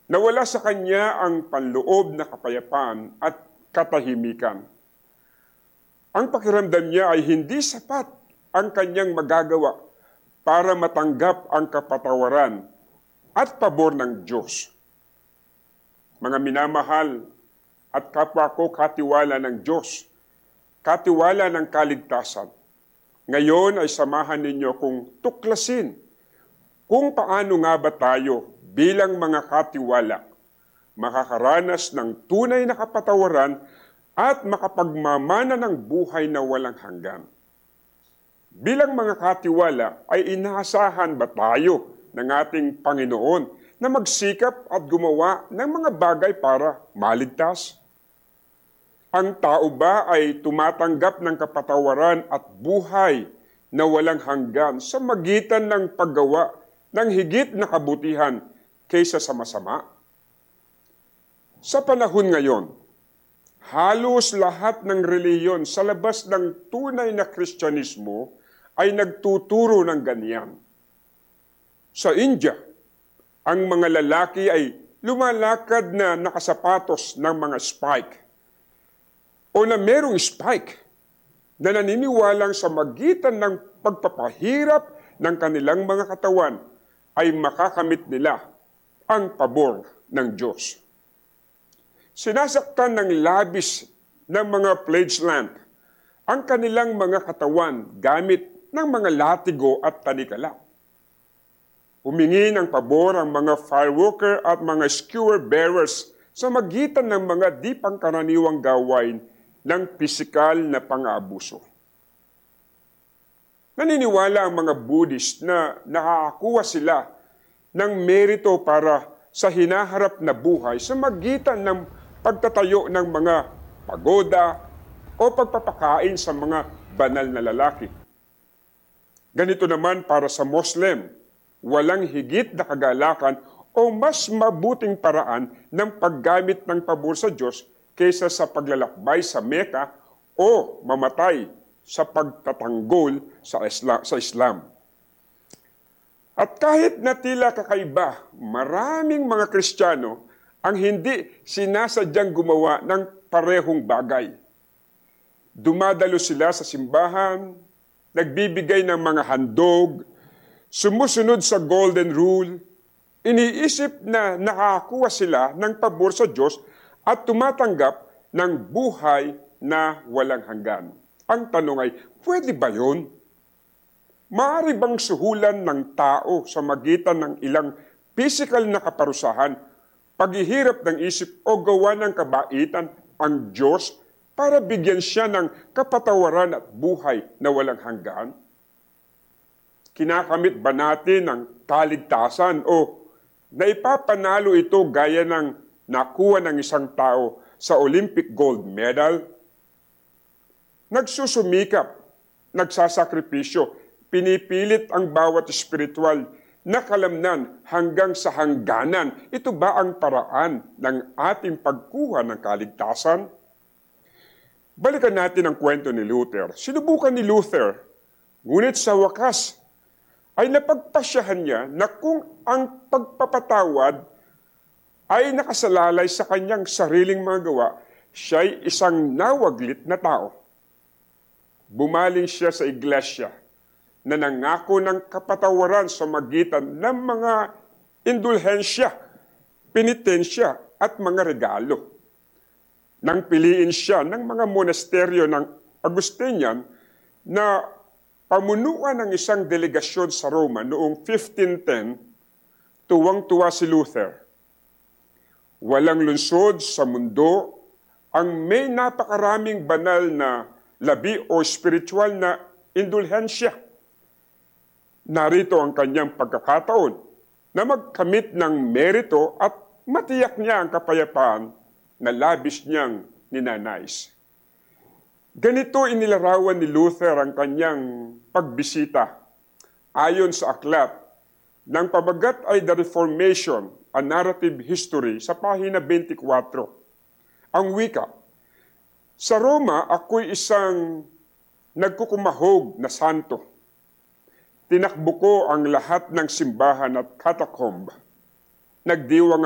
Nawala sa kanya ang panloob na kapayapaan at katahimikan. Ang pakiramdam niya ay hindi sapat ang kanyang magagawa para matanggap ang kapatawaran at pabor ng Diyos. Mga minamahal at kapwa ko katiwala ng Diyos, katiwala ng kaligtasan. Ngayon ay samahan ninyo kung tuklasin kung paano nga ba tayo bilang mga katiwala makakaranas ng tunay na kapatawaran at makapagmamana ng buhay na walang hanggan. Bilang mga katiwala ay inaasahan ba tayo ng ating Panginoon na magsikap at gumawa ng mga bagay para maligtas? Ang tao ba ay tumatanggap ng kapatawaran at buhay na walang hanggan sa magitan ng paggawa ng higit na kabutihan kaysa sa masama? Sa panahon ngayon, halos lahat ng reliyon sa labas ng tunay na Kristyanismo ay nagtuturo ng ganyan. Sa India, ang mga lalaki ay lumalakad na nakasapatos ng mga spike o na merong spike na naniniwalang sa magitan ng pagpapahirap ng kanilang mga katawan ay makakamit nila ang pabor ng Diyos. Sinasaktan ng labis ng mga pledge lamp ang kanilang mga katawan gamit ng mga latigo at tanikala. Humingi ng pabor ang mga fireworker at mga skewer bearers sa magitan ng mga di pangkaraniwang gawain ng pisikal na pang-aabuso. Naniniwala ang mga Buddhist na nakakakuha sila ng merito para sa hinaharap na buhay sa magitan ng pagtatayo ng mga pagoda o pagpapakain sa mga banal na lalaki. Ganito naman para sa Muslim, walang higit na kagalakan o mas mabuting paraan ng paggamit ng pabor sa Diyos kaysa sa paglalakbay sa Mecca o mamatay sa pagtatanggol sa Islam. At kahit na tila kakaiba, maraming mga Kristiyano ang hindi sinasadyang gumawa ng parehong bagay. Dumadalo sila sa simbahan, nagbibigay ng mga handog, sumusunod sa golden rule, iniisip na nakakuha sila ng pabor sa Diyos at tumatanggap ng buhay na walang hanggan. Ang tanong ay, pwede ba yun? Maaari bang suhulan ng tao sa magitan ng ilang physical na kaparusahan, paghihirap ng isip o gawa ng kabaitan ang Diyos para bigyan siya ng kapatawaran at buhay na walang hanggan? Kinakamit ba natin ang kaligtasan o naipapanalo ito gaya ng nakuha ng isang tao sa Olympic gold medal? Nagsusumikap, nagsasakripisyo, pinipilit ang bawat espiritual na kalamnan hanggang sa hangganan. Ito ba ang paraan ng ating pagkuha ng kaligtasan? Balikan natin ang kwento ni Luther. Sinubukan ni Luther, ngunit sa wakas ay napagpasyahan niya na kung ang pagpapatawad ay nakasalalay sa kanyang sariling mga gawa, siya'y isang nawaglit na tao. Bumaling siya sa iglesia na nangako ng kapatawaran sa magitan ng mga indulhensya, penitensya at mga regalo. Nang piliin siya ng mga monasteryo ng Agustinian na pamunuan ng isang delegasyon sa Roma noong 1510, tuwang-tuwa si Luther. Walang lungsod sa mundo ang may napakaraming banal na labi o spiritual na indulhensya. Narito ang kanyang pagkakataon na magkamit ng merito at matiyak niya ang kapayapaan na labis niyang ninanais. Ganito inilarawan ni Luther ang kanyang pagbisita. Ayon sa aklat ng pabagat ay The Reformation, a Narrative History, sa pahina 24. Ang wika, sa Roma, ako'y isang nagkukumahog na santo. Tinakbo ko ang lahat ng simbahan at catacomb. Nagdiwang